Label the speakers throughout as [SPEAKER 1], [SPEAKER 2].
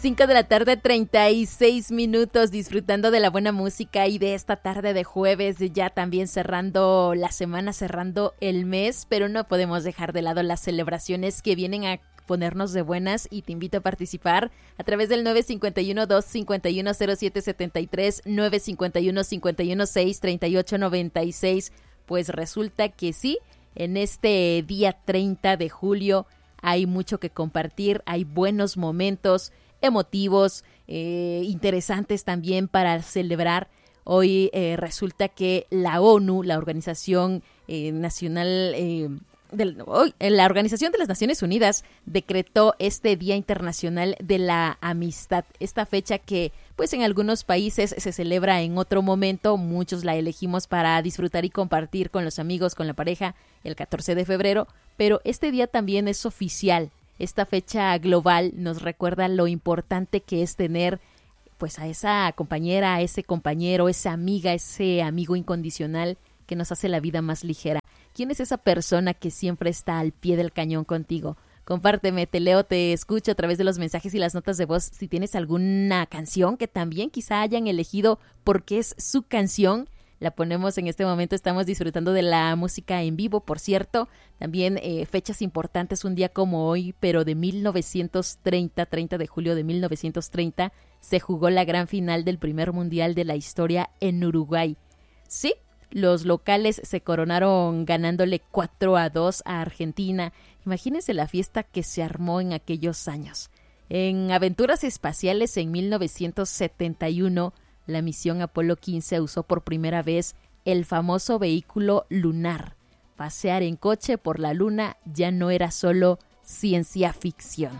[SPEAKER 1] 5 de la tarde, 36 minutos, disfrutando de la buena música y de esta tarde de jueves, ya también cerrando la semana, cerrando el mes, pero no podemos dejar de lado las celebraciones que vienen a ponernos de buenas y te invito a participar a través del 951-251-0773, 951-516-3896. Pues resulta que sí, en este día 30 de julio hay mucho que compartir, hay buenos momentos emotivos, interesantes también para celebrar. Hoy resulta que la ONU, la Organización Nacional la Organización de las Naciones Unidas decretó este Día Internacional de la Amistad, esta fecha que pues en algunos países se celebra en otro momento, muchos la elegimos para disfrutar y compartir con los amigos, con la pareja, el 14 de febrero, pero este día también es oficial. Esta fecha global nos recuerda lo importante que es tener pues a esa compañera, a ese compañero, esa amiga, ese amigo incondicional que nos hace la vida más ligera. ¿Quién es esa persona que siempre está al pie del cañón contigo? Compárteme, te leo, te escucho a través de los mensajes y las notas de voz. Si tienes alguna canción que también quizá hayan elegido porque es su canción, la ponemos en este momento. Estamos disfrutando de la música en vivo, por cierto. También fechas importantes, un día como hoy, pero de 1930, 30 de julio de 1930, se jugó la gran final del primer mundial de la historia en Uruguay. Sí, los locales se coronaron ganándole 4-2 a Argentina. Imagínense la fiesta que se armó en aquellos años. En aventuras espaciales en 1971, la misión Apolo 15 usó por primera vez el famoso vehículo lunar. Pasear en coche por la luna ya no era solo ciencia ficción.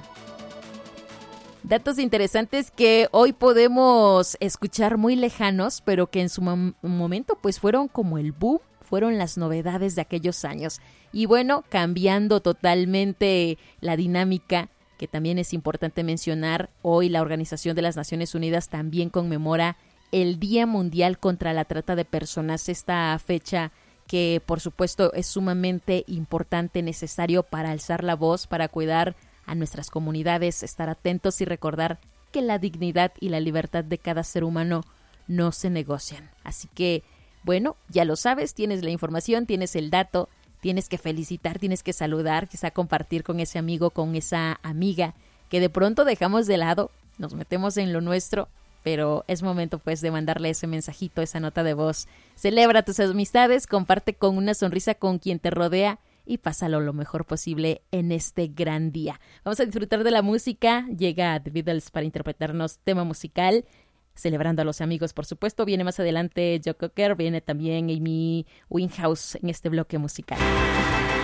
[SPEAKER 1] Datos interesantes que hoy podemos escuchar muy lejanos, pero que en su momento pues fueron como el boom, fueron las novedades de aquellos años. Y bueno, cambiando totalmente la dinámica, que también es importante mencionar, hoy la Organización de las Naciones Unidas también conmemora el Día Mundial contra la Trata de Personas, esta fecha que por supuesto es sumamente importante, necesario para alzar la voz, para cuidar a nuestras comunidades, estar atentos y recordar que la dignidad y la libertad de cada ser humano no se negocian. Así que, bueno, ya lo sabes, tienes la información, tienes el dato, tienes que felicitar, tienes que saludar, quizá compartir con ese amigo, con esa amiga que de pronto dejamos de lado, nos metemos en lo nuestro, pero es momento pues de mandarle ese mensajito, esa nota de voz. Celebra tus amistades, comparte con una sonrisa con quien te rodea y pásalo lo mejor posible en este gran día. Vamos a disfrutar de la música. Llega The Beatles para interpretarnos tema musical, celebrando a los amigos, por supuesto. Viene más adelante Joe Cocker, viene también Amy Winehouse en este bloque musical.